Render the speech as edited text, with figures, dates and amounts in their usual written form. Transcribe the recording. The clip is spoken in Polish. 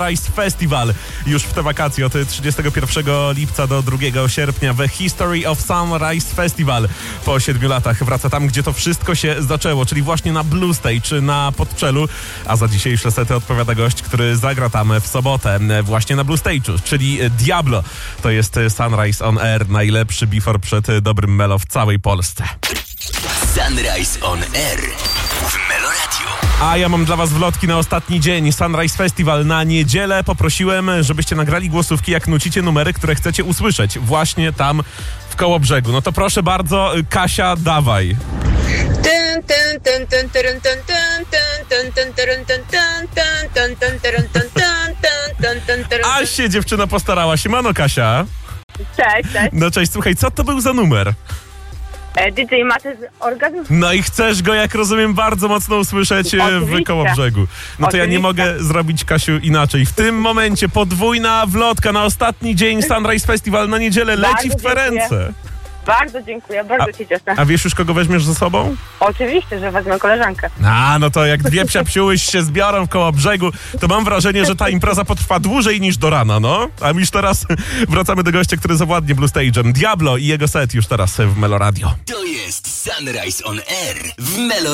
Sunrise Festival już w te wakacje od 31 lipca do 2 sierpnia. The History of Sunrise Festival po 7 latach wraca tam, gdzie to wszystko się zaczęło, czyli właśnie na Blue Stage na Podczelu. A za dzisiejsze sety odpowiada gość, który zagra tam w sobotę właśnie na Blue Stage'u, czyli Diablo. To jest Sunrise on Air, najlepszy before przed dobrym melo w całej Polsce. Sunrise on Air w Meloradio. A ja mam dla was wlotki na ostatni dzień. Sunrise Festival na niedzielę. Poprosiłem, żebyście nagrali głosówki, jak nucicie numery, które chcecie usłyszeć właśnie tam w Kołobrzegu. No to proszę bardzo, Kasia, dawaj. A się dziewczyna postarała. Siemano, Kasia. Cześć. No cześć, słuchaj, co to był za numer? DJ Matys Orgazm? No i chcesz go, jak rozumiem, bardzo mocno usłyszeć w Kołobrzegu. No to ja nie mogę zrobić, Kasiu, inaczej. W tym momencie podwójna wlotka na ostatni dzień Sunrise Festival na niedzielę leci w twe ręce. Bardzo dziękuję, bardzo się cieszę. A wiesz już, kogo weźmiesz ze sobą? Oczywiście, że wezmę koleżankę. No to jak dwie psiapsiułyś się zbiorą w Kołobrzegu, to mam wrażenie, że ta impreza potrwa dłużej niż do rana, no. A już teraz wracamy do gościa, który zawładnie Blue Stage'em. Diablo i jego set już teraz w Meloradio. To jest Sunrise on Air w Meloradio.